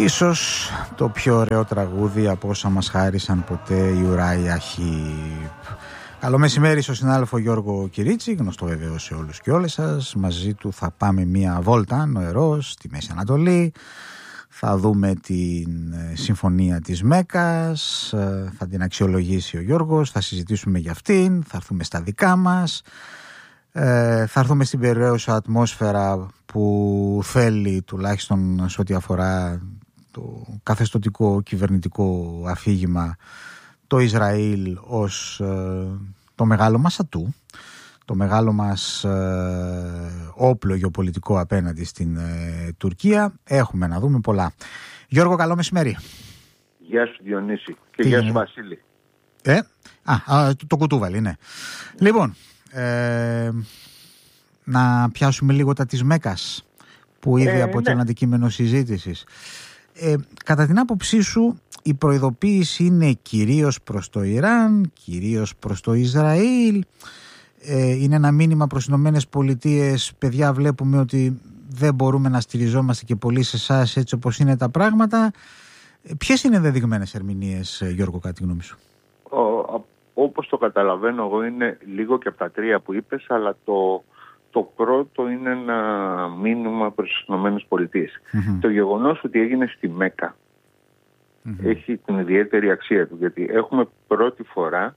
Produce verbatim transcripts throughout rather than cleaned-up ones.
Ίσως το πιο ωραίο τραγούδι από όσα μας χάρισαν ποτέ η Ουράια Χιπ. Καλό μεσημέρι στο συνάδελφο Γιώργο Κυρίτσι, γνωστό βεβαίω σε όλους και όλες σας. Μαζί του θα πάμε μία βόλτα νοερός στη Μέση Ανατολή. Θα δούμε την συμφωνία της Μέκας, θα την αξιολογήσει ο Γιώργος, θα συζητήσουμε για αυτήν, θα έρθουμε στα δικά μας. Ε, θα έρθουμε στην περιραίουσα ατμόσφαιρα που θέλει, τουλάχιστον σε ό,τι αφορά το καθεστωτικό κυβερνητικό αφήγημα, το Ισραήλ ως ε, το μεγάλο μας ατού, το μεγάλο μας ε, όπλο γεωπολιτικό απέναντι στην ε, Τουρκία. Έχουμε να δούμε πολλά. Γιώργο, καλό μεσημέρι. Γεια σου Διονύση και Τι γεια σου Βασίλη. Ε, α, α, το, το κουτούβαλι, ναι. Λοιπόν, ε, να πιάσουμε λίγο τα της Μέκας που ήδη ε, αποτελούν ναι. αντικείμενο συζήτησης. Ε, κατά την άποψή σου, η προειδοποίηση είναι κυρίως προς το Ιράν, κυρίως προς το Ισραήλ, ε, είναι ένα μήνυμα προς τις Ηνωμένες Πολιτείες, παιδιά, βλέπουμε ότι δεν μπορούμε να στηριζόμαστε και πολύ σε εσάς έτσι όπως είναι τα πράγματα. Ε, ποιες είναι δεδειγμένες ερμηνείες, Γιώργο, κατά τη γνώμη σου? Ο, όπως το καταλαβαίνω εγώ είναι λίγο και από τα τρία που είπες, αλλά το, το πρώτο είναι ένα μήνυμα προς τις Ηνωμένες Πολιτείες. Mm-hmm. Το γεγονός ότι έγινε στη Μέκα mm-hmm. έχει την ιδιαίτερη αξία του, γιατί έχουμε πρώτη φορά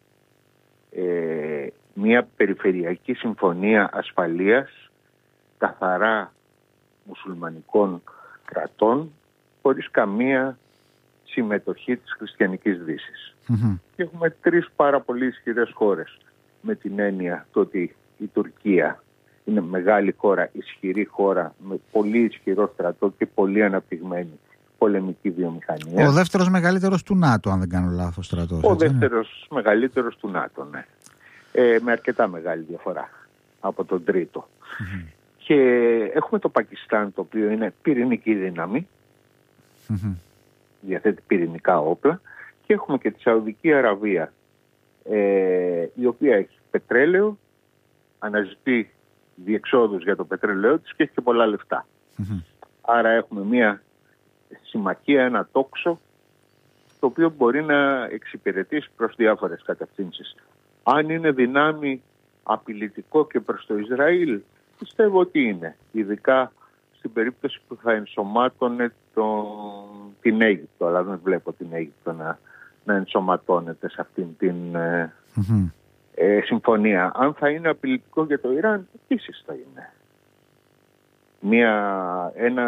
ε, μια περιφερειακή συμφωνία ασφαλείας καθαρά μουσουλμανικών κρατών χωρίς καμία συμμετοχή της χριστιανικής δύσης. Mm-hmm. Και έχουμε τρεις πάρα πολύ ισχυρές χώρες, με την έννοια το ότι η Τουρκία είναι μεγάλη χώρα, ισχυρή χώρα, με πολύ ισχυρό στρατό και πολύ αναπτυγμένη πολεμική βιομηχανία. Ο δεύτερος μεγαλύτερος του ΝΑΤΟ, αν δεν κάνω λάθος, στρατός. Ο έτσι, δεύτερος ναι. μεγαλύτερος του ΝΑΤΟ, ναι. Ε, με αρκετά μεγάλη διαφορά από τον τρίτο. Mm-hmm. Και έχουμε το Πακιστάν, το οποίο είναι πυρηνική δύναμη, mm-hmm. διαθέτει πυρηνικά όπλα, και έχουμε και τη Σαουδική Αραβία, ε, η οποία έχει πετρέλαιο, αναζητεί διεξόδους για το πετρέλαιό της και έχει και πολλά λεφτά. Mm-hmm. Άρα έχουμε μια συμμαχία, ένα τόξο, το οποίο μπορεί να εξυπηρετήσει προς διάφορες κατευθύνσεις. Αν είναι δυνάμει απειλητικό και προς το Ισραήλ, πιστεύω ότι είναι. Ειδικά στην περίπτωση που θα ενσωμάτωνε το, την Αίγυπτο, αλλά δεν βλέπω την Αίγυπτο να, να ενσωματώνεται σε αυτήν την mm-hmm. ε, συμφωνία. Αν θα είναι απειλητικό για το Ιράν, επίσης θα είναι. Μια, ένα,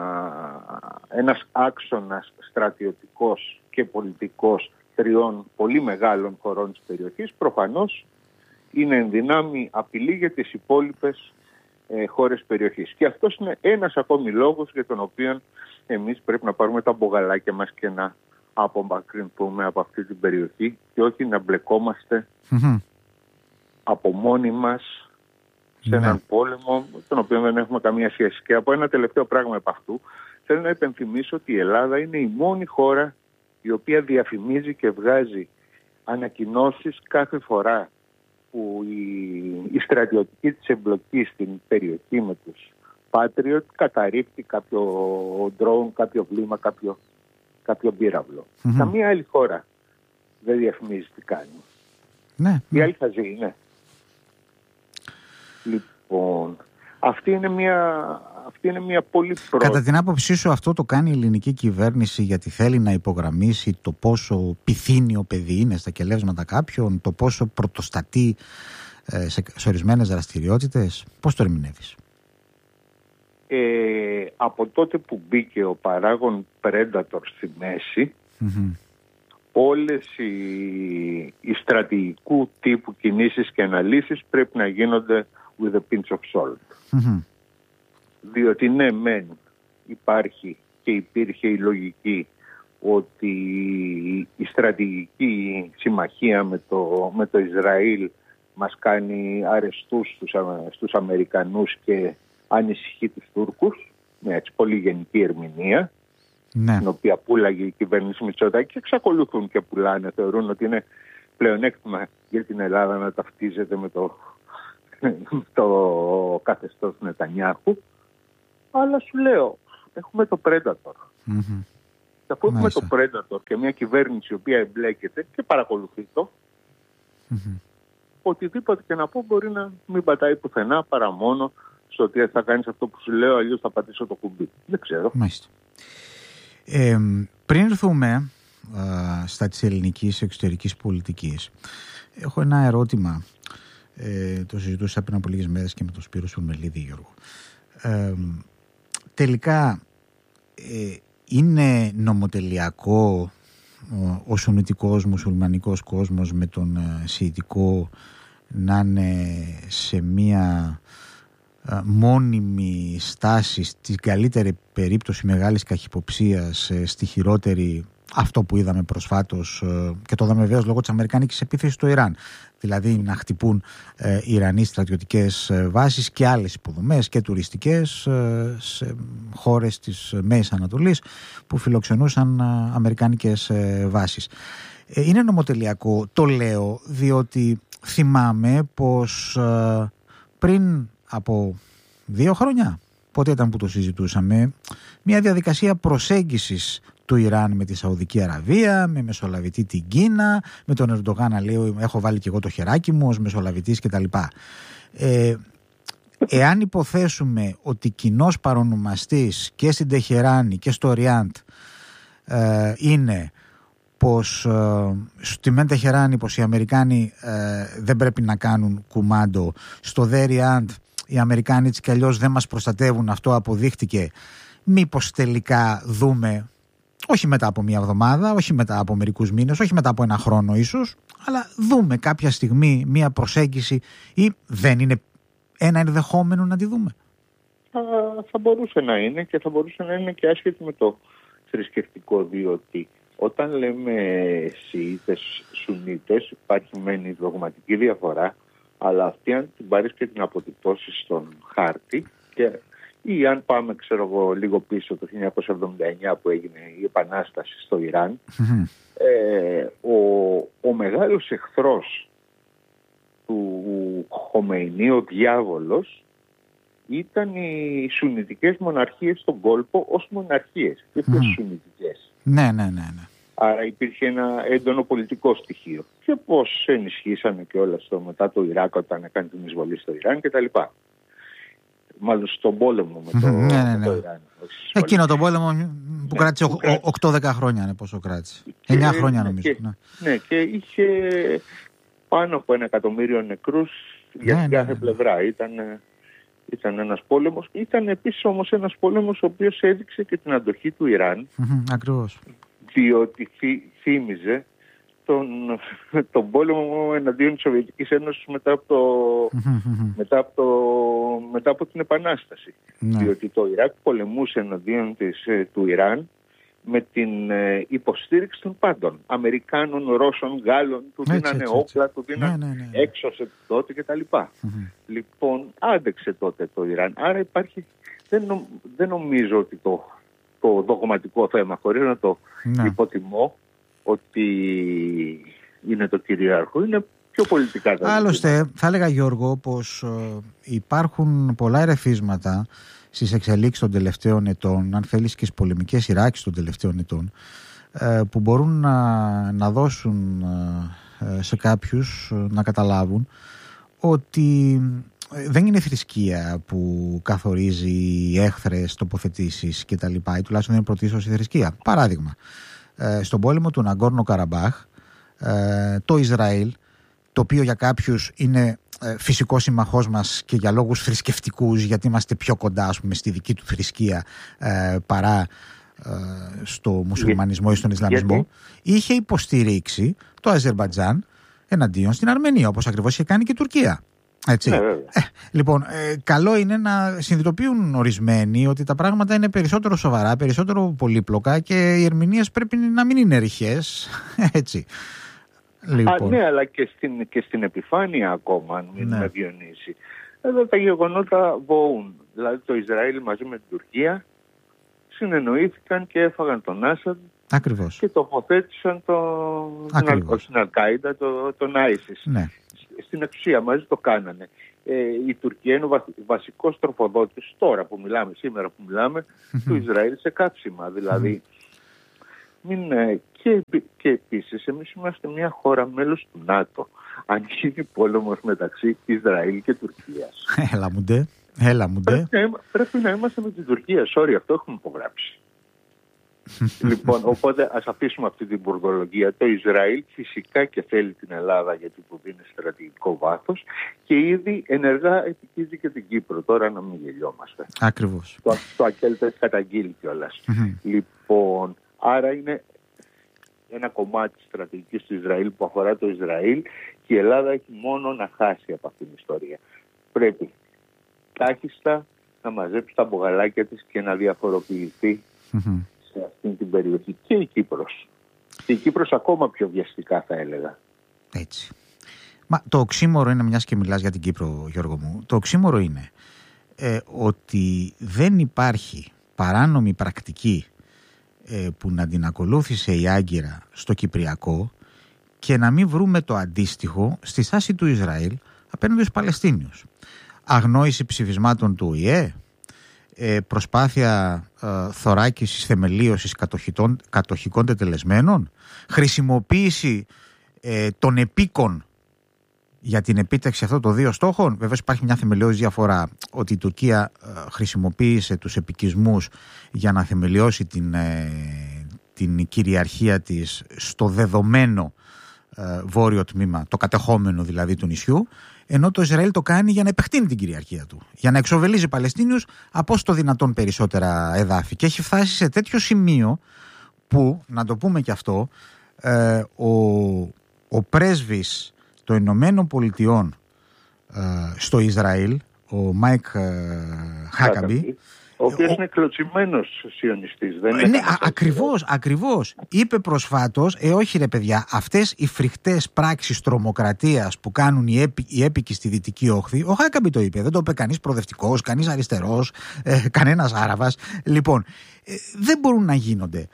ένας άξονας στρατιωτικός και πολιτικός τριών πολύ μεγάλων χωρών της περιοχής προφανώς είναι εν δυνάμει απειλή για τις υπόλοιπες ε, χώρες περιοχής. Και αυτός είναι ένας ακόμη λόγος για τον οποίο εμείς πρέπει να πάρουμε τα μπογαλάκια μας και να απομακρυνθούμε από αυτή την περιοχή και όχι να μπλεκόμαστε mm-hmm. από μόνοι μας σε έναν mm-hmm. πόλεμο τον οποίο δεν έχουμε καμία σχέση. Και από ένα τελευταίο πράγμα επ' αυτού θέλω να υπενθυμίσω ότι η Ελλάδα είναι η μόνη χώρα η οποία διαφημίζει και βγάζει ανακοινώσεις κάθε φορά που η, η στρατιωτική της εμπλοκή στην περιοχή με τους Patriot καταρρίπτει κάποιο ντρόουν, κάποιο βλήμα, κάποιο, κάποιο πύραυλο. Mm-hmm. Καμία άλλη χώρα δεν διαφημίζει τι κάνει. Ναι, η άλλη θα ζει, ναι. Λοιπόν, αυτή είναι μια... Αυτή είναι μια πολύ πρώτη. Κατά την άποψή σου αυτό το κάνει η ελληνική κυβέρνηση γιατί θέλει να υπογραμμίσει το πόσο πυθύνιο παιδί είναι στα κελεύσματα κάποιων, το πόσο πρωτοστατεί ε, σε, σε ορισμένες δραστηριότητες? Πώς το ερμηνεύεις? Ε, από τότε που μπήκε ο παράγων Predator στη μέση, mm-hmm. όλες οι, οι στρατηγικού τύπου κινήσεις και αναλύσεις πρέπει να γίνονται with a pinch of salt. Mm-hmm. Διότι ναι, μεν υπάρχει και υπήρχε η λογική ότι η στρατηγική συμμαχία με το, με το Ισραήλ μας κάνει αρεστούς στους, στους Αμερικανούς και ανησυχεί τους Τούρκους, μια έτσι πολύ γενική ερμηνεία, ναι. την οποία πουλάγε η κυβέρνηση Μητσοτάκη και εξακολουθούν και πουλάνε, θεωρούν ότι είναι πλεονέκτημα για την Ελλάδα να ταυτίζεται με το, το καθεστώς Νετανιάχου. Αλλά σου λέω, έχουμε το Predator. Mm-hmm. Και αφού έχουμε το Predator και μια κυβέρνηση η οποία εμπλέκεται και παρακολουθεί το, mm-hmm. οτιδήποτε και να πω μπορεί να μην πατάει πουθενά παρά μόνο στο ότι θα κάνεις αυτό που σου λέω, αλλιώς θα πατήσω το κουμπί. Δεν ξέρω. Μάλιστα. Ε, πριν έρθουμε α, στα της ελληνικής εξωτερικής πολιτικής, έχω ένα ερώτημα. Ε, το συζητούσα πριν από λίγες μέρες και με τον Σπύρο Σουρμελίδη, Γιώργο. Ε, τελικά ε, είναι νομοτελειακό ο, ο σουννιτικός μουσουλμανικός κόσμος με τον ε, σιητικό να είναι σε μία ε, μόνιμη στάση, στην καλύτερη περίπτωση μεγάλης καχυποψίας, ε, στη χειρότερη αυτό που είδαμε προσφάτως, ε, και το είδαμε βεβαίως λόγω της αμερικανικής επίθεσης στο Ιράν, δηλαδή να χτυπούν ε, Ιρανοί στρατιωτικές ε, βάσεις και άλλες υποδομές και τουριστικές ε, σε χώρες της Μέσης Ανατολής που φιλοξενούσαν ε, αμερικανικές ε, βάσεις. Ε, είναι νομοτελειακό, το λέω διότι θυμάμαι πως ε, πριν από δύο χρόνια, πότε ήταν που το συζητούσαμε, μια διαδικασία προσέγγισης του Ιράν με τη Σαουδική Αραβία, με μεσολαβητή την Κίνα, με τον Ερντογάν να λέει έχω βάλει και εγώ το χεράκι μου ως μεσολαβητής κτλ. Ε, εάν υποθέσουμε ότι κοινός παρονομαστής και στην Τεχεράνη και στο Ριάντ ε, είναι πως ε, στη μεν Τεχεράνη πως οι Αμερικάνοι ε, δεν πρέπει να κάνουν κουμάντο, στο δε Ριάντ οι Αμερικάνοι έτσι κι αλλιώς δεν μας προστατεύουν, αυτό αποδείχτηκε, μήπως τελικά δούμε, όχι μετά από μια εβδομάδα, όχι μετά από μερικούς μήνες, όχι μετά από ένα χρόνο ίσως, αλλά δούμε κάποια στιγμή μια προσέγγιση, ή δεν είναι ένα ενδεχόμενο να τη δούμε? Θα, θα μπορούσε να είναι, και θα μπορούσε να είναι και άσχετη με το θρησκευτικό, διότι όταν λέμε Σιήτες, Σουνίτες, υπάρχει μεν η δογματική διαφορά, αλλά αυτή αν την πάρεις και την αποτυπώσεις στον χάρτη, και ή αν πάμε ξέρω εγώ λίγο πίσω το χίλια εννιακόσια εβδομήντα εννιά που έγινε η Επανάσταση στο Ιράν, mm-hmm. ε, ο, ο μεγάλος εχθρός του Χομεϊνί, ο διάβολος, ήταν οι σουνιτικές μοναρχίες στον κόλπο ως μοναρχίες και mm-hmm. σουνιτικές. Ναι, ναι, ναι, ναι. Άρα υπήρχε ένα έντονο πολιτικό στοιχείο. Και πώς ενισχύσανε και όλα στο μετά το Ιράκ όταν έκανε την εισβολή στο Ιράν κτλ. Μάλλον στον πόλεμο με το, ναι, ναι, ναι. με το Ιράν. Εκείνο τον πόλεμο που κράτησε οκτώ δέκα χρόνια, είναι πόσο κράτησε. εννιά χρόνια νομίζω. Και, ναι. ναι, και είχε πάνω από ένα εκατομμύριο νεκρούς για την ναι, κάθε ναι, ναι. πλευρά. Ήταν, ήταν ένας πόλεμος. Ήταν επίσης όμως ένας πόλεμος ο οποίος έδειξε και την αντοχή του Ιράν. Mm-hmm, ακριβώς. Διότι θύ, θύμιζε τον, τον πόλεμο εναντίον της Σοβιετικής Ένωσης μετά από, το, mm-hmm. μετά από, το, μετά από την Επανάσταση. Ναι. Διότι το Ιράκ πολεμούσε εναντίον της, του Ιράν με την ε, υποστήριξη των πάντων. Αμερικάνων, Ρώσων, Γάλλων, του έτσι, δίνανε έτσι, όπλα, έτσι. του δίνανε ναι, ναι, ναι. έξωσε τότε κτλ. Mm-hmm. Λοιπόν, άντεξε τότε το Ιράν. Άρα υπάρχει, δεν, νο, δεν νομίζω ότι το, το δογματικό θέμα, χωρίς να το ναι. υποτιμώ, ότι είναι το κυρίαρχο, είναι πιο πολιτικά. Άλλωστε, θα έλεγα Γιώργο πως ε, υπάρχουν πολλά ερεθίσματα στις εξελίξεις των τελευταίων ετών, αν θέλεις και στις πολεμικές σειράξεις των τελευταίων ετών, ε, που μπορούν να, να δώσουν ε, σε κάποιους να καταλάβουν ότι δεν είναι θρησκεία που καθορίζει έχθρες τοποθετήσεις κτλ. Ή τουλάχιστον δεν είναι πρωτίστως η θρησκεία. Παράδειγμα, ε, στον πόλεμο του Ναγκόρνο Καραμπάχ, ε, το Ισραήλ, το οποίο για κάποιους είναι ε, φυσικός συμμαχός μας και για λόγους θρησκευτικούς, γιατί είμαστε πιο κοντά ας πούμε, στη δική του θρησκεία ε, παρά ε, στο μουσουλμανισμό ή στον Ισλαμισμό, γιατί? Είχε υποστηρίξει το Αζερμπαϊτζάν εναντίον στην Αρμενία, όπως ακριβώς είχε κάνει και η Τουρκία. Έτσι. Ναι, ε, λοιπόν, ε, καλό είναι να συνειδητοποιούν ορισμένοι ότι τα πράγματα είναι περισσότερο σοβαρά, περισσότερο πολύπλοκα και οι ερμηνείες πρέπει να μην είναι ρηχές. Έτσι. Λοιπόν. Α, ναι, αλλά και στην, και στην επιφάνεια ακόμα, αν μην ναι. με διονύσει. Εδώ τα γεγονότα βοούν. Δηλαδή το Ισραήλ μαζί με την Τουρκία συνεννοήθηκαν και έφαγαν τον Άσαντ. Ακριβώς. Και τοποθέτησαν τον Αλ-Κάιντα, το, τον Άισις. Ναι. Στην εξουσία μαζί το κάνανε. Ε, η Τουρκία είναι ο βασικός τροφοδότης τώρα που μιλάμε, σήμερα που μιλάμε, του Ισραήλ σε κάψιμα. Δηλαδή Μην, και, και επίσης εμείς είμαστε μια χώρα μέλος του ΝΑΤΟ. Αν γίνει πόλεμος μεταξύ Ισραήλ και Τουρκίας. Έλα μου ντε, έλα μου ντε. Πρέπει, πρέπει να είμαστε με την Τουρκία. Sorry, αυτό έχουμε υπογράψει. Λοιπόν, οπότε ας αφήσουμε αυτή την μπουρδολογία. Το Ισραήλ φυσικά και θέλει την Ελλάδα γιατί του δίνει στρατηγικό βάθος και ήδη ενεργά επικίζει και την Κύπρο. Τώρα να μην γελιόμαστε. Ακριβώς. Το, το ΑΚΕΛ το έχει καταγγείλει κιόλας. Mm-hmm. Λοιπόν, άρα είναι ένα κομμάτι της στρατηγικής του Ισραήλ που αφορά το Ισραήλ και η Ελλάδα έχει μόνο να χάσει από αυτήν την ιστορία. Πρέπει τάχιστα να μαζέψει τα μπογαλάκια της και να διαφοροποιηθεί mm-hmm. σε αυτήν την περιοχή. Και η Κύπρος. Και η Κύπρος ακόμα πιο βιαστικά θα έλεγα. Έτσι. Μα το οξύμορο είναι, μιας και μιλάς για την Κύπρο, Γιώργο μου, το οξύμορο είναι ε, ότι δεν υπάρχει παράνομη πρακτική ε, που να την ακολούθησε η Άγκυρα στο Κυπριακό και να μην βρούμε το αντίστοιχο στη στάση του Ισραήλ απέναντι στους Παλαιστίνιους. Αγνόηση ψηφισμάτων του Ο Η Ε, ε, προσπάθεια ε, θωράκισης θεμελίωσης κατοχικών τετελεσμένων, χρησιμοποίηση ε, των επίκων για την επίτευξη αυτών των δύο στόχων. Βεβαίως υπάρχει μια θεμελιώδης διαφορά ότι η Τουρκία ε, χρησιμοποίησε τους επικισμούς για να θεμελιώσει την, ε, την κυριαρχία της στο δεδομένο ε, βόρειο τμήμα, το κατεχόμενο δηλαδή του νησιού, ενώ το Ισραήλ το κάνει για να επεκτείνει την κυριαρχία του, για να εξοβελίζει Παλαιστίνιους από όσο το δυνατόν περισσότερα εδάφη. Και έχει φτάσει σε τέτοιο σημείο που, να το πούμε και αυτό, ε, ο, ο πρέσβης των Ηνωμένων Πολιτειών ε, στο Ισραήλ, ο Μάικ ε, Χάκαμπι, ο οποίος είναι κλωτσιμένος σιωνιστής. Δεν ναι, α, ακριβώς, ακριβώς. Είπε προσφάτως, ε όχι ρε παιδιά, αυτές οι φρικτές πράξεις τρομοκρατίας που κάνουν οι, έπι, οι έπικοι στη Δυτική Όχθη, ο Χάκαμπι το είπε, δεν το είπε κανείς προοδευτικός, κανείς αριστερός, ε, κανένας Άραβας. Λοιπόν, ε, δεν μπορούν να γίνονται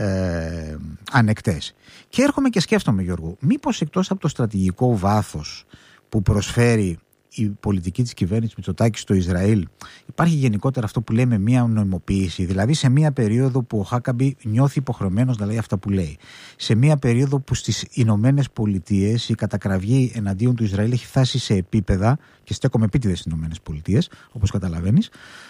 ε, ανεκτές. Και έρχομαι και σκέφτομαι, Γιώργο, μήπως εκτός από το στρατηγικό βάθος που προσφέρει η πολιτική της κυβέρνησης Μητσοτάκη στο Ισραήλ, υπάρχει γενικότερα αυτό που λέμε μία νοημοποίηση, δηλαδή σε μία περίοδο που ο Χάκαμπι νιώθει υποχρεωμένος να λέει αυτά που λέει, σε μία περίοδο που στις Ηνωμένες Πολιτείες η κατακραυγή εναντίον του Ισραήλ έχει φτάσει σε επίπεδα, και στέκομαι επίτηδες στις Ηνωμένες Πολιτείες, όπως καταλαβαίνεις,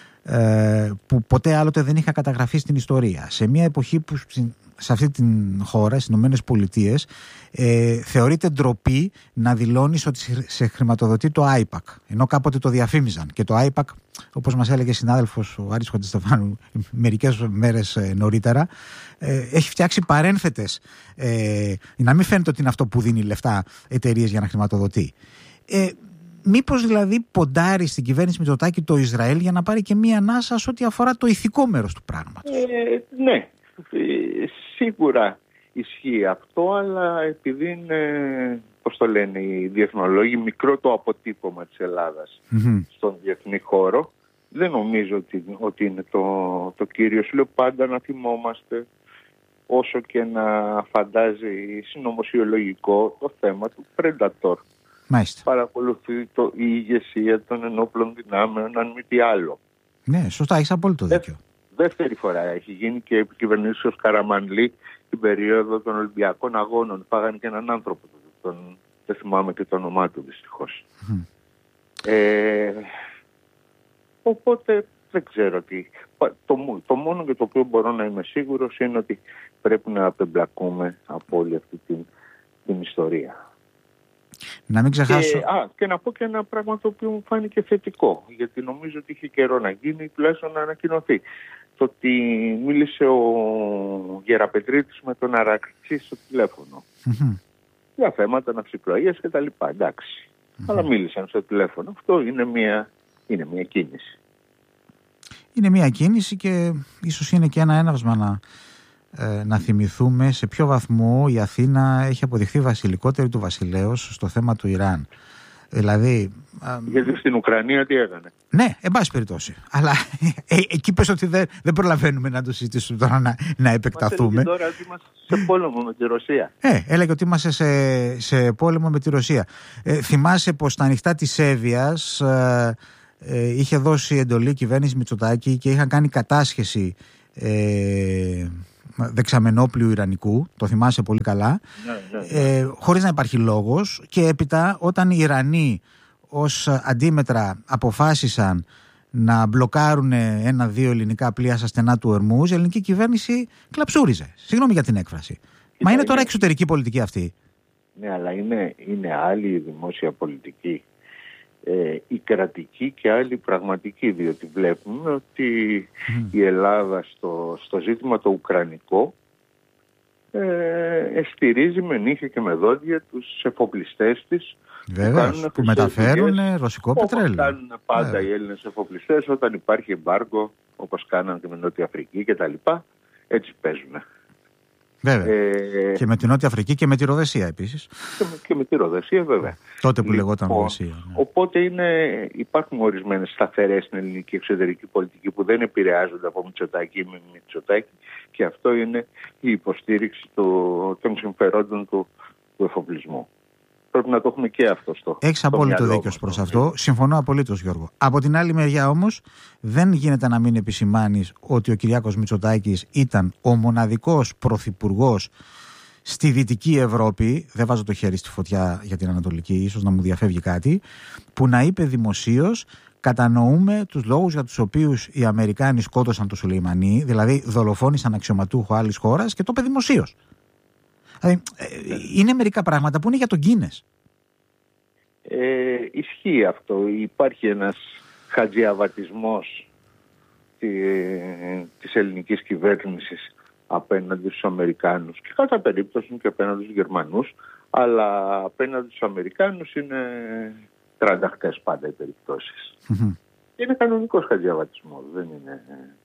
ε, που ποτέ άλλοτε δεν είχα καταγραφεί στην ιστορία. Σε μια εποχή που σε αυτή την χώρα, στις Ηνωμένες Πολιτείες, ε, θεωρείται ντροπή να δηλώνεις ότι σε χρηματοδοτεί το άιπακ, ενώ κάποτε το διαφήμιζαν. Και το άιπακ, όπως μας έλεγε συνάδελφος ο Άρης Χατζηστεφάνου μερικές μέρες ε, νωρίτερα, ε, έχει φτιάξει παρένθετες, ε, να μην φαίνεται ότι είναι αυτό που δίνει λεφτά εταιρείες για να χρηματοδοτεί. Ε, Μήπως δηλαδή ποντάρει στην κυβέρνηση Μητσοτάκη το Ισραήλ για να πάρει και μία ανάσα σε ό,τι αφορά το ηθικό μέρος του πράγματος? Ε, ναι, σίγουρα ισχύει αυτό, αλλά επειδή είναι, πώς το λένε οι διεθνολόγοι, μικρό το αποτύπωμα της Ελλάδας mm-hmm. στον διεθνή χώρο, δεν νομίζω ότι, ότι είναι το, το κύριο. Σου λέω πάντα να θυμόμαστε, όσο και να φαντάζει συνωμοσιολογικό, το θέμα του Predator. Μάλιστα. Παρακολουθεί το, η ηγεσία των ενόπλων δυνάμεων, αν μη τι άλλο. Ναι, σωστά, έχεις απόλυτο δίκιο. Δεύτερη φορά έχει γίνει και επικυβερνήσεις ο Καραμανλή την περίοδο των Ολυμπιακών Αγώνων. Πάγανε και έναν άνθρωπο, τον, δεν θυμάμαι και το όνομά του δυστυχώς. Mm. Ε, οπότε δεν ξέρω τι. Το, το μόνο και το οποίο μπορώ να είμαι σίγουρος είναι ότι πρέπει να απεμπλακούμε από όλη αυτή την, την ιστορία. Να μην ξεχάσω. Και, α, και να πω και ένα πράγμα το οποίο μου φάνηκε θετικό, γιατί νομίζω ότι είχε καιρό να γίνει, τουλάχιστον να ανακοινωθεί. Το ότι μίλησε ο Γεραπετρίτης με τον Αρακτσί στο τηλέφωνο. Mm-hmm. Για θέματα ναυσιπλοείας και τα λοιπά, εντάξει. Mm-hmm. Αλλά μίλησαν στο τηλέφωνο. Αυτό είναι μια, είναι μια κίνηση. Είναι μια κίνηση και ίσως είναι και ένα έναυσμα να... να θυμηθούμε σε ποιο βαθμό η Αθήνα έχει αποδειχθεί βασιλικότερη του βασιλέως στο θέμα του Ιράν. Δηλαδή... Γιατί στην Ουκρανία τι έκανε? Ναι, εν πάση περιπτώσει. Αλλά ε, εκεί πες ότι δεν, δεν προλαβαίνουμε να το συζητήσουμε τώρα, να, να επεκταθούμε. Μας τώρα ότι είμαστε σε πόλεμο με τη Ρωσία. Ε, έλεγε ότι είμαστε σε, σε πόλεμο με τη Ρωσία. Ε, θυμάσαι πως στα ανοιχτά της Εύβοιας ε, ε, είχε δώσει εντολή η κυβέρνηση Μητσοτάκη και είχαν κάνει κατάσχεση ε, δεξαμενόπλου Ιρανικού, το θυμάσαι πολύ καλά, ναι, ναι, ναι. Ε, χωρίς να υπάρχει λόγος, και έπειτα όταν οι Ιρανοί ως αντίμετρα αποφάσισαν να μπλοκάρουν ένα-δύο ελληνικά πλοία στα στενά του Ορμούζ, η ελληνική κυβέρνηση κλαψούριζε. Συγγνώμη για την έκφραση. Κοίτα, Μα είναι τώρα είναι... εξωτερική πολιτική αυτή. Ναι, αλλά είναι, είναι άλλη η δημόσια πολιτική. Ε, η κρατική και άλλη πραγματική, διότι βλέπουμε ότι mm. η Ελλάδα στο, στο ζήτημα το ουκρανικό ε, στηρίζει με νύχια και με δόντια τους εφοπλιστές της. Βέβαια, που, που μεταφέρουν ρωσικό πετρέλαιο. Κάνουν πάντα Βέβαια. οι Έλληνες εφοπλιστές όταν υπάρχει εμπάργκο, όπως κάναν και με Νότια Αφρική και τα λοιπά, έτσι παίζουν. Βέβαια. Ε, και με την Νότια Αφρική και με τη Ροδεσία επίσης. Και με, και με τη Ροδεσία, βέβαια. Τότε που λοιπόν, λεγόταν Ροδεσία. Ναι. Οπότε είναι, υπάρχουν ορισμένες σταθερές στην ελληνική εξωτερική πολιτική που δεν επηρεάζονται από Μητσοτάκη ή με Μητσοτάκη, και αυτό είναι η υποστήριξη του, των συμφερόντων του, του εφοπλισμού. Πρέπει να το έχουμε και αυτό στο. Έχεις απόλυτο δίκιο προς αυτό. Συμφωνώ απολύτως, Γιώργο. Από την άλλη μεριά όμως, δεν γίνεται να μην επισημάνεις ότι ο Κυριάκος Μητσοτάκης ήταν ο μοναδικός πρωθυπουργός στη Δυτική Ευρώπη, δεν βάζω το χέρι στη φωτιά για την Ανατολική, ίσως να μου διαφεύγει κάτι, που να είπε δημοσίως: κατανοούμε τους λόγους για τους οποίους οι Αμερικάνοι σκότωσαν τον Σουλεϊμανί, δηλαδή δολοφόνησαν αξιωματούχο άλλης χώρας, και το είπε δημοσίως. Δηλαδή, είναι μερικά πράγματα που είναι για τον Γκίνες. Ε, ισχύει αυτό. Υπάρχει ένας χατζιαβατισμός τη, της ελληνικής κυβέρνησης απέναντι στους Αμερικάνους και κατά περίπτωση και απέναντι στους Γερμανούς, αλλά απέναντι στους Αμερικάνους είναι τρανταχτές πάντα οι περιπτώσεις. Mm-hmm. Είναι κανονικός χατζιαβατισμός, δεν είναι...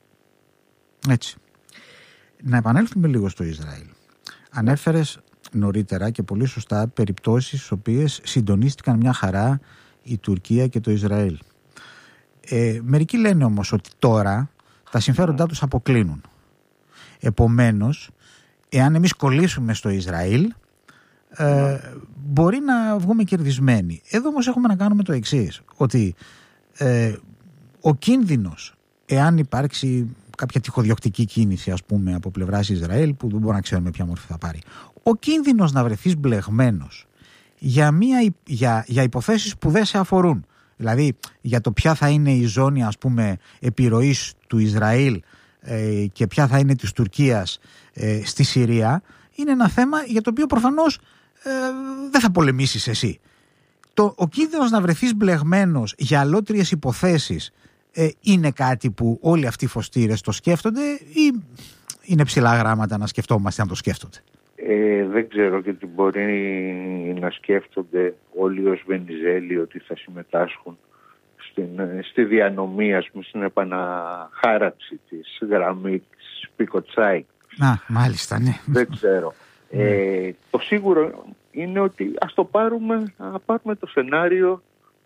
Έτσι. Να επανέλθουμε λίγο στο Ισραήλ. Ανέφερες νωρίτερα και πολύ σωστά περιπτώσεις στις οποίες συντονίστηκαν μια χαρά η Τουρκία και το Ισραήλ. Ε, μερικοί λένε όμως ότι τώρα τα συμφέροντά τους αποκλίνουν. Επομένως, εάν εμείς κολλήσουμε στο Ισραήλ, ε, μπορεί να βγούμε κερδισμένοι. Εδώ όμως έχουμε να κάνουμε το εξής, ότι ε, ο κίνδυνος, εάν υπάρξει κάποια τυχοδιοκτική κίνηση, ας πούμε, από πλευράς Ισραήλ, που δεν μπορούμε να ξέρουμε ποια μορφή θα πάρει, ο κίνδυνος να βρεθείς μπλεγμένος για, μια, για, για υποθέσεις που δεν σε αφορούν, δηλαδή για το ποια θα είναι η ζώνη, ας πούμε, επιρροής του Ισραήλ ε, και ποια θα είναι της Τουρκίας ε, στη Συρία, είναι ένα θέμα για το οποίο προφανώς ε, δεν θα πολεμήσεις εσύ. Το, ο κίνδυνος να βρεθείς μπλεγμένος για αλότριες υποθέσεις ε, είναι κάτι που όλοι αυτοί οι φωστήρες το σκέφτονται, ή είναι ψηλά γράμματα να σκεφτόμαστε αν το σκέφτονται? Ε, δεν ξέρω, γιατί μπορεί να σκέφτονται όλοι ως Βενιζέλοι ότι θα συμμετάσχουν στην, στη διανομή, ας πούμε, στην επαναχάραξη της γραμμή της Πικοτσάικ. Να, μάλιστα, ναι. Δεν ξέρω. Ε, το σίγουρο είναι ότι ας το πάρουμε, να πάρουμε το σενάριο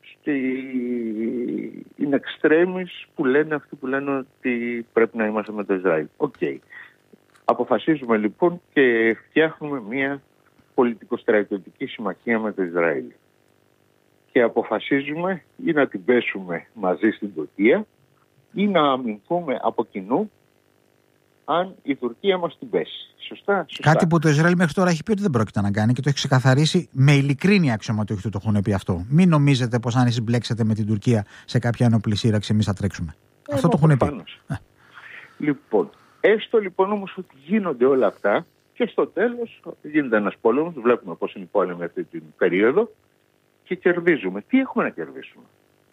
in extremis που λένε αυτοί που λένε ότι πρέπει να είμαστε με το Ισραήλ. Οκ. Okay. Αποφασίζουμε λοιπόν και φτιάχνουμε μια πολιτικο-στρατιωτική συμμαχία με το Ισραήλ. Και αποφασίζουμε ή να την πέσουμε μαζί στην Τουρκία ή να αμυνθούμε από κοινού αν η Τουρκία μας την πέσει. Σωστά, σωστά. Κάτι που το Ισραήλ μέχρι τώρα έχει πει ότι δεν πρόκειται να κάνει και το έχει ξεκαθαρίσει με ειλικρίνεια, αξιωματούχοι του το έχουν πει αυτό. Μην νομίζετε πως αν εσείς μπλέξετε με την Τουρκία σε κάποια ενόπλη σύραξη, εμείς θα τρέξουμε. Ε, αυτό το έχουν πει. Ε. Λοιπόν, έστω λοιπόν όμως ότι γίνονται όλα αυτά και στο τέλος γίνεται ένας πόλεμος. Βλέπουμε πώς είναι οι πόλεμοι αυτή την περίοδο και κερδίζουμε. Τι έχουμε να κερδίσουμε?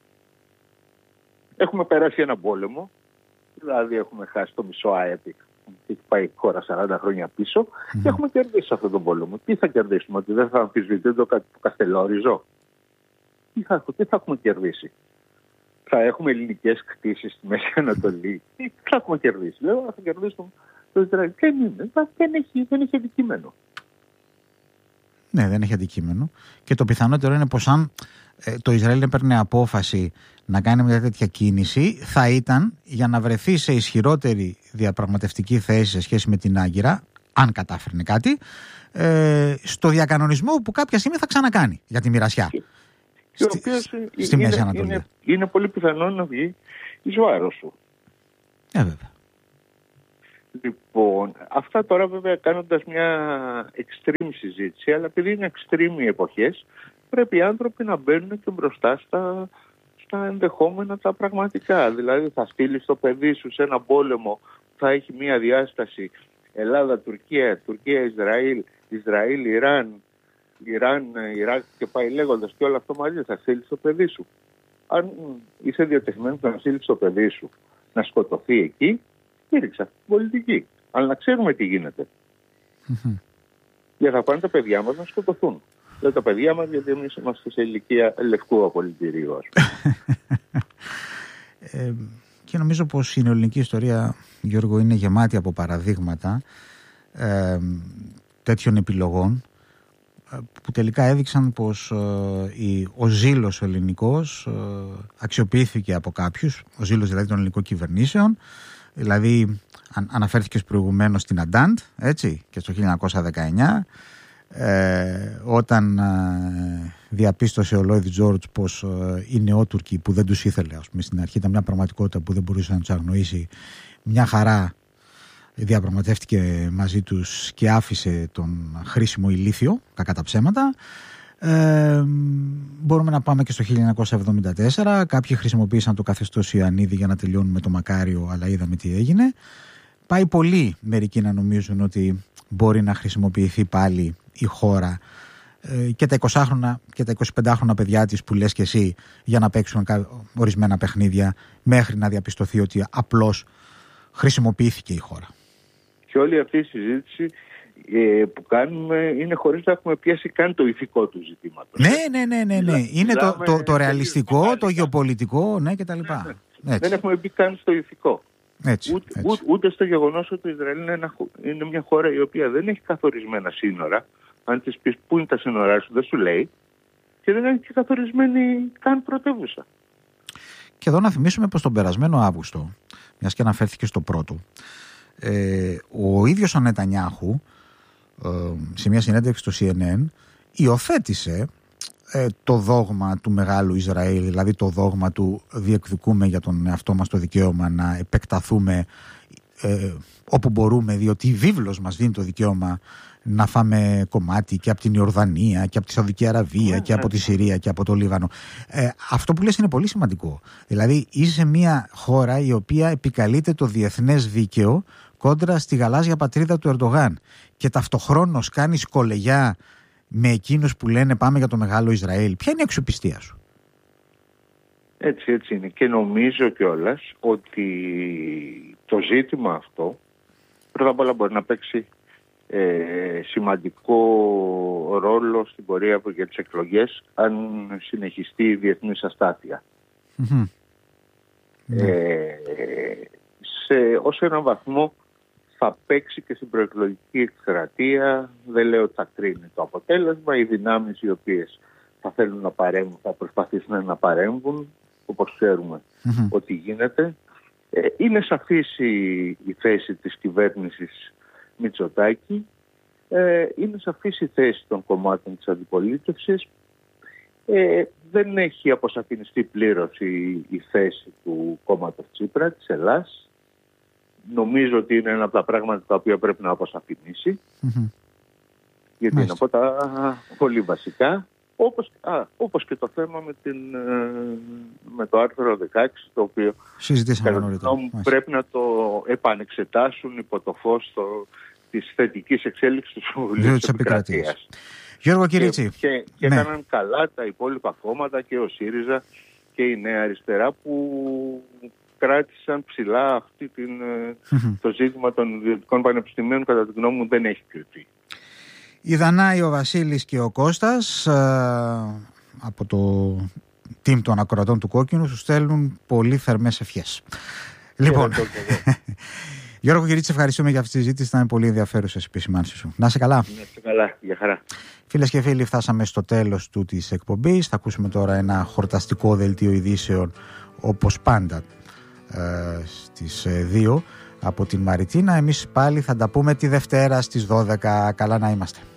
Έχουμε περάσει ένα πόλεμο. Δηλαδή έχουμε χάσει το μισό ΑΕΠ, έχει πάει η χώρα σαράντα χρόνια πίσω mm. και έχουμε κερδίσει αυτόν τον πόλεμο. Τι θα κερδίσουμε? Ότι δεν θα αμφισβητεί το Καστελόριζο? Τι θα, τι θα έχουμε κερδίσει? Θα έχουμε ελληνικές κτήσεις στη Μέση Ανατολή? Τι θα έχουμε κερδίσει? Λέω θα κερδίσουμε το Ισραήλ. Δεν είναι, δεν έχει, δεν έχει αντικείμενο. Ναι, δεν έχει αντικείμενο. Και το πιθανότερο είναι πως αν ε, το Ισραήλ έπαιρνε απόφαση να κάνει μια τέτοια κίνηση, θα ήταν για να βρεθεί σε ισχυρότερη διαπραγματευτική θέση σε σχέση με την Άγκυρα, αν κατάφερνε κάτι, ε, στο διακανονισμό που κάποια στιγμή θα ξανακάνει για τη μοιρασιά. Και, και στη, στη, στη Μέση Ανατολή. Είναι, είναι πολύ πιθανό να βγει εις βάρος σου. Ε, βέβαια. Λοιπόν, αυτά τώρα βέβαια κάνοντας μια extreme συζήτηση, αλλά επειδή είναι extreme οι εποχές, πρέπει οι άνθρωποι να μπαίνουν και μπροστά στα, στα ενδεχόμενα τα πραγματικά. Δηλαδή θα στείλεις το παιδί σου σε ένα πόλεμο που θα έχει μια διάσταση Ελλάδα-Τουρκία, Τουρκία-Ισραήλ, Ισραήλ-Ιράν, Ιράν-Ιράκ και πάει λέγοντας και όλο αυτό μαζί, θα στείλεις το παιδί σου. Αν είσαι διατεθειμένος να στείλεις το παιδί σου να σκοτωθεί εκεί, στήριξα αυτή την πολιτική. Αλλά να ξέρουμε τι γίνεται. Mm-hmm. Για θα πάνε τα παιδιά μας να σκοτωθούν. Δεν τα παιδιά μας, γιατί εμείς είμαστε σε ηλικία λευκού απολυτηρίου. ε, και νομίζω πως η νεοελληνική ιστορία, Γιώργο, είναι γεμάτη από παραδείγματα ε, τέτοιων επιλογών που τελικά έδειξαν πως ε, ο ζήλος ο ελληνικός ε, αξιοποιήθηκε από κάποιους, ο ζήλος δηλαδή των ελληνικών κυβερνήσεων. Δηλαδή αν, αναφέρθηκες προηγουμένως στην Αντάντ, έτσι, και στο χίλια εννιακόσια δεκαεννιά, ε, όταν ε, διαπίστωσε ο Λόιδ Τζόρτζ πως ε, οι νεότουρκοι που δεν τους ήθελε, ας πούμε, στην αρχή ήταν μια πραγματικότητα που δεν μπορούσε να τους αγνοήσει, μια χαρά διαπραγματεύτηκε μαζί τους και άφησε τον χρήσιμο ηλίθιο, κακά τα ψέματα. Ε, μπορούμε να πάμε και στο χίλια εννιακόσια εβδομήντα τέσσερα. Κάποιοι χρησιμοποίησαν το καθεστώς Ιωαννίδη για να τελειώνουν με το Μακάριο, αλλά είδαμε τι έγινε. Πάει πολύ μερικοί να νομίζουν ότι μπορεί να χρησιμοποιηθεί πάλι η χώρα ε, και τα εικοσάχρονα και τα εικοσιπεντάχρονα παιδιά της που λες και εσύ για να παίξουν ορισμένα παιχνίδια μέχρι να διαπιστωθεί ότι απλώς χρησιμοποιήθηκε η χώρα. Και όλη αυτή η συζήτηση ε, που κάνουμε είναι χωρίς να έχουμε πιάσει καν το ηθικό του ζητήματος. Ναι, ναι, ναι, ναι, ναι. Είναι το, το, το ρεαλιστικό, το γεωπολιτικό, ναι, και τα λοιπά. Ναι, ναι. Δεν έχουμε μπει καν στο ηθικό. Έτσι, ούτε, έτσι. Ούτε, ούτε στο γεγονός ότι το Ισραήλ είναι, ένα, είναι μια χώρα η οποία δεν έχει καθορισμένα σύνορα. Αν της πεις πού είναι τα σύνορά σου, δεν σου λέει. Και δεν έχει καθορισμένη καν πρωτεύουσα. Και εδώ να θυμίσουμε πως τον περασμένο Αύγουστο, μιας και αναφέρθηκε στο πρώτο, ε, ο ίδιος ο Νετανιάχου ε, σε μια συνέντευξη στο σι εν εν υιοθέτησε ε, το δόγμα του μεγάλου Ισραήλ, δηλαδή το δόγμα του διεκδικούμε για τον εαυτό μας το δικαίωμα να επεκταθούμε ε, όπου μπορούμε, διότι η βίβλος μας δίνει το δικαίωμα να φάμε κομμάτι και από την Ιορδανία και από τη Σαουδική Αραβία και από τη Συρία και από το Λίβανο. Ε, αυτό που λες είναι πολύ σημαντικό. Δηλαδή είσαι σε μια χώρα η οποία επικαλείται το διεθνές δίκαιο κόντρα στη γαλάζια πατρίδα του Ερντογάν και ταυτοχρόνως κάνεις κολεγιά με εκείνους που λένε πάμε για το μεγάλο Ισραήλ. Ποια είναι η αξιοπιστία σου? Έτσι, έτσι είναι. Και νομίζω κιόλας ότι το ζήτημα αυτό πρώτα απ' όλα μπορεί να παίξει Ε, σημαντικό ρόλο στην πορεία για τις εκλογές αν συνεχιστεί η διεθνής αστάθεια. Mm-hmm. Ε, σε, ως έναν βαθμό θα παίξει και στην προεκλογική εκστρατεία. Δεν λέω ότι θα κρίνει το αποτέλεσμα. Οι δυνάμεις οι οποίες θα θέλουν να παρέμβουν θα προσπαθήσουν να παρέμβουν, όπως ξέρουμε mm-hmm. ότι γίνεται. Ε, είναι σαφής η, η θέση της κυβέρνησης Μητσοτάκη, ε, είναι σαφής η θέση των κομμάτων της αντιπολίτευσης. Ε, δεν έχει αποσαφινιστεί πλήρως η, η θέση του κόμματος Τσίπρα, της Ελλάς. Νομίζω ότι είναι ένα από τα πράγματα τα οποία πρέπει να αποσαφηνίσει, mm-hmm. γιατί Μάλιστα. είναι από τα πολύ βασικά. Όπως, α, όπως και το θέμα με, την, με το άρθρο δεκαέξι, το οποίο πρέπει να το επανεξετάσουν υπό το φως το, της θετικής εξέλιξης του Συμβουλίου της Επικρατείας. Γιώργο Κυρίτσι. Και, και, και ναι. έκαναν καλά τα υπόλοιπα κόμματα και ο ΣΥΡΙΖΑ και η Νέα Αριστερά που κράτησαν ψηλά αυτή την, mm-hmm. το ζήτημα των ιδιωτικών πανεπιστημίων. Κατά τη γνώμη μου δεν έχει κρυφτεί. Η Δανάη, ο Βασίλης και ο Κώστας α, από το team των ακροατών του Κόκκινου σου στέλνουν πολύ θερμές ευχές. Λοιπόν, Γιώργο Κυρίτσι, ευχαριστούμε για αυτή τη συζήτηση. Ήταν πολύ ενδιαφέρουσες οι επισημάνσεις σου. Να είσαι καλά. Να είσαι καλά, για χαρά. Φίλες και φίλοι, φτάσαμε στο τέλος του της εκπομπής. Θα ακούσουμε τώρα ένα χορταστικό δελτίο ειδήσεων όπως πάντα ε, στις δύο από την Μαριτίνα. Εμείς πάλι θα τα πούμε τη Δευτέρα στις δώδεκα. Καλά να είμαστε.